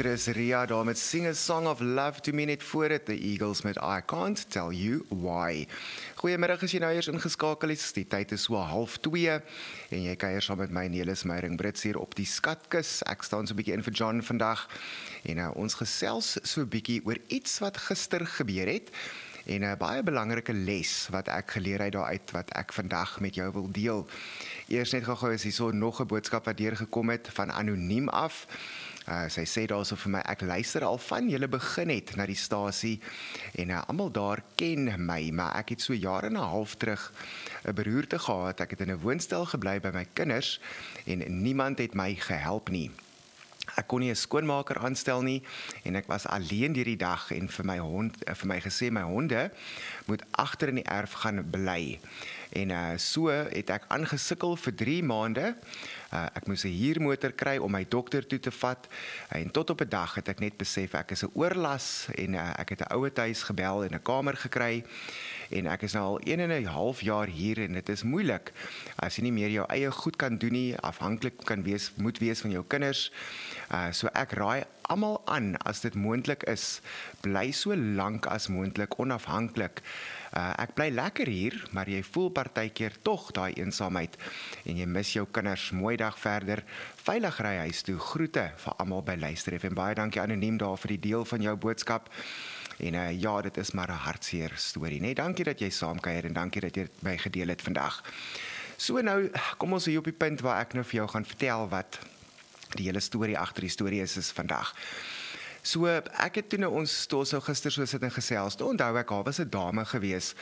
Chris Ria daar met Sing a Song of Love to me net voor het, The Eagles met I Can't Tell You Why. Goeiemiddag as jy nou eers ingeskakel is, die tyd is so 1:30 en jy kuier saam met my Nelis Meyering Brits hier op die Skatkus. Ek staan so 'n bietjie in vir John vandag en ons gesels so 'n bietjie oor iets wat gister gebeur het en 'n baie belangrike les wat ek geleer het daaruit wat ek vandag met jou wil deel. Eers net gou is hier so nog 'n boodskap wat deurgekom het van anoniem af. Sy sê daar so vir my, ek luister al van julle begin het na die stasie en almal daar ken my, maar ek het so jare en 'n half terug 'n beroerte gehad. Ek het in 'n woonstel gebly by my kinders en niemand het my gehelp nie. Ek kon nie 'n skoonmaker aanstel nie en ek was alleen deur die dag en vir my gesê my honde moet agter in die erf gaan bly. En so het ek aangesukkel vir 3 maande. Ek moes 'n huurmotor kry om my dokter toe te vat en tot op 'n dag het ek net besef ek is 'n oorlas en ek het 'n ouer huis gebel en 'n kamer gekry. En ek is nou al 1,5 jaar hier en dit is moeilik as jy nie meer jou eie goed kan doen nie, afhanklik moet wees van jou kinders. So ek raai almal aan as dit moontlik is, bly so lank as moontlik onafhanklik. Ek bly lekker hier, maar jy voel partykeer tog daai eensaamheid en jy mis jou kinders. Mooi dag verder, veilig ry huis toe. Groete vir almal by Luister FM. Baie dankie anoniem daar vir die deel van jou boodskap. En ja, dit is maar 'n hartseer storie, nee. Dankie dat jy saamkuier en dankie dat jy dit my gedeel het vandag. So nou, kom ons hier op die punt waar ek nou vir jou gaan vertel wat die hele storie agter die storie is vandag. So ek het toe nou ons gister so sit en gesels. Onthou ek, daar was 'n dame gewees.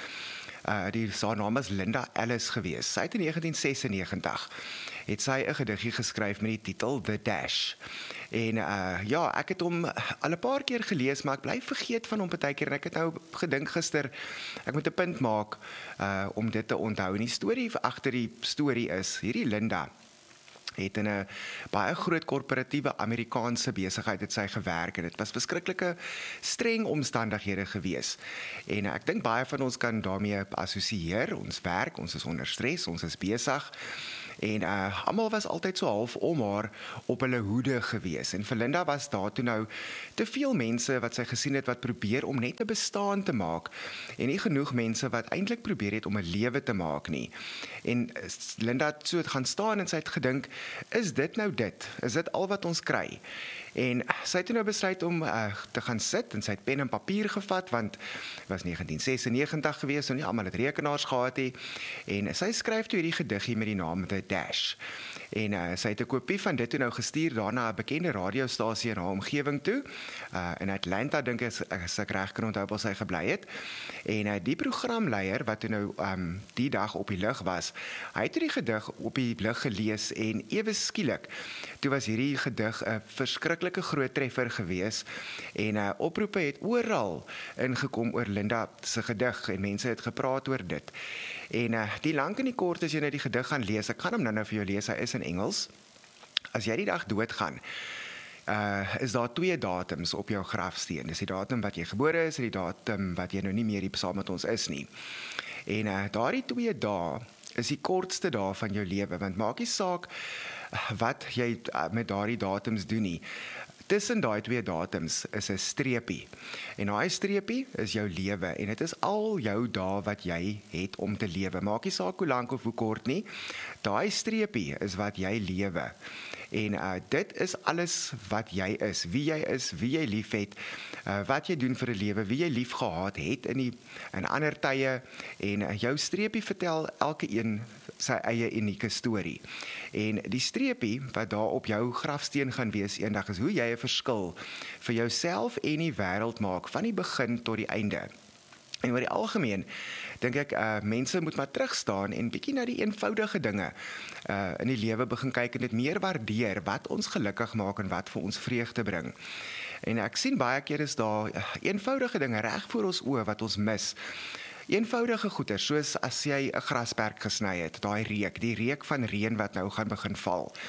Haar naam is Linda Ellis gewees. Sy het in 1996 het sy 'n gediggie geskryf met die titel The Dash. En ja, ek het hom al 'n paar keer gelees, maar ek bly vergeet van hom partykeer en ek het nou gedink gister ek moet 'n punt maak om dit te onthou. En die storie agter die storie is hierdie Linda het in 'n baie groot korporatiewe Amerikaanse besigheid het sy gewerk en dit was verskriklike streng omstandighede gewees. En ek dink baie van ons kan daarmee assosieer. Ons werk, ons is onder stres, ons is besig. En almal was altyd so half om haar op hulle hoede gewees. En vir Linda was daar toe nou te veel mense wat sy gesien het wat probeer om net 'n bestaan te maak en nie genoeg mense wat eintlik probeer het om 'n lewe te maak nie. En Linda het so gaan staan en sy het gedink, is dit nou dit? Is dit al wat ons kry? En sy het nou besluit om te gaan sit en sy het pen en papier gevat want het was 1996 gewees, so nie almal het rekenaars gehad nie. En sy skryf toe hierdie gediggie met die naam The Dash. En sy het 'n kopie van dit toe nou gestuur daarna 'n bekende radiostasie in haar omgewing toe. In Atlanta dink ek as ek reg kan onthou waar sy gebly het. En die programleier wat toe nou die dag op die lug was, hy het die gedig op die lug gelees en ewe skielik toe was hierdie gedig 'n verskriklike groot treffer gewees en oproepe het oral ingekom oor Linda se gedig en mense het gepraat oor dit. En die lank en die kort as jy nou die gedig gaan lees, ek gaan hom nou vir jou lees, hy is in Engels. As jy die dag doodgaan, is daar 2 datums op jou grafsteen. Dis die datum wat jy gebore is en die datum wat jy nou nie meer hier saam met ons is nie. En daardie 2 dae is die kortste dae van jou lewe, want maak nie saak wat jy met daardie datums doen nie. Tussen daai 2 datums is 'n streepie. En daai streepie is jou lewe en dit is al jou dae wat jy het om te lewe. Maak nie saak hoe lank of hoe kort nie. Daai streepie is wat jy lewe. En dit is alles wat jy is, wie jy liefhet, wat jy doen vir 'n lewe, wie jy lief gehad het in ander tye en jou streepie vertel elke een sy eie unieke storie. En die streepie wat daar op jou grafsteen gaan wees eendag is hoe jy 'n verskil vir jouself en die wêreld maak van die begin tot die einde. En oor die algemeen dink ek mense moet maar terugstaan en bietjie na die eenvoudige dinge in die lewe begin kyk en dit meer waardeer wat ons gelukkig maak en wat vir ons vreugde bring. En ek sien baie keer is daar eenvoudige dinge reg voor ons oë wat ons mis. Eenvoudige goeder, soos as jy 'n grasperk gesny het, die reuk van reën wat nou gaan begin val.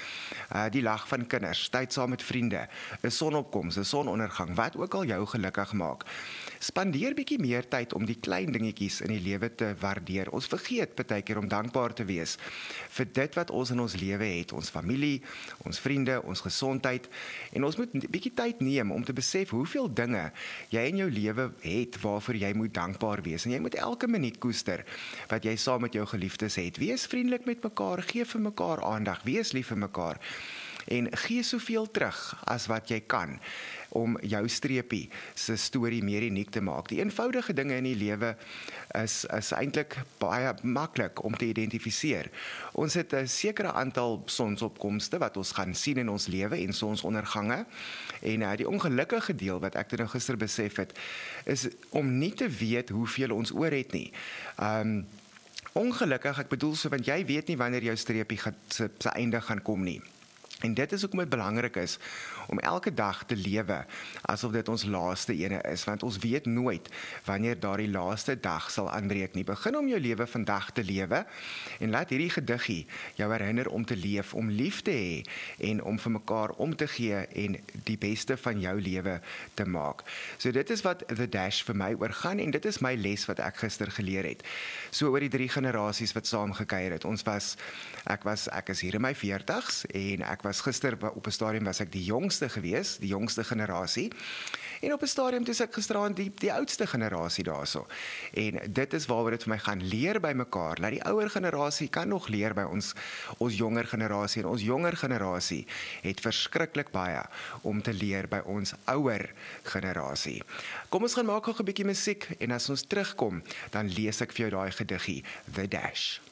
die lag van kinders, tyd saam met vriende, 'n sonopkoms, 'n sonondergang, wat ook al jou gelukkig maak. Spandeer bietjie meer tyd om die klein dingetjies in die lewe te waardeer. Ons vergeet baie keer om dankbaar te wees vir dit wat ons in ons lewe het, ons familie, ons vriende, ons gesondheid, en ons moet 'n bietjie tyd neem om te besef hoeveel dinge jy in jou lewe het waarvoor jy moet dankbaar wees, en jy moet elke minuut koester wat jy saam met jou geliefdes het. Wees vriendelik met mekaar, gee vir mekaar aandag, wees lief vir mekaar, en gee soveel terug as wat jy kan om jou streepie se storie meer uniek te maak. Die eenvoudige dinge in die lewe is eintlik baie maklik om te identifiseer. Ons het 'n sekere aantal sonsopkomste wat ons gaan sien in ons lewe en sonsondergange, en die ongelukkige deel wat ek nou gister besef het, is om nie te weet hoeveel ons oor het nie. Ongelukkig, ek bedoel so, want jy weet nie wanneer jou streepie se einde gaan kom nie. En dit is hoekom dit belangrik is om elke dag te lewe asof dit ons laaste ene is, want ons weet nooit wanneer daardie laaste dag sal aanbreek nie. Begin om jou lewe vandag te lewe, en laat hierdie gediggie jou herinner om te leef, om lief te hê, en om vir mekaar om te gee en die beste van jou lewe te maak. So dit is wat The Dash vir my oor gaan, en dit is my les wat ek gister geleer het. So oor die 3 generasies wat saam gekuier het. Ek is hier in my 40s, en ek was gister op 'n stadium was ek die jongste gewees, die jongste generasie. En op 'n stadium toe ek gisteraand die oudste generasie daarso. En dit is waaroor dit vir my gaan, leer by mekaar. Laat die ouer generasie kan nog leer by ons jonger generasie, en ons jonger generasie het verskriklik baie om te leer by ons ouer generasie. Kom ons gaan maak gou 'n bietjie musiek, en as ons terugkom, dan lees ek vir jou daai gediggie, The Dash.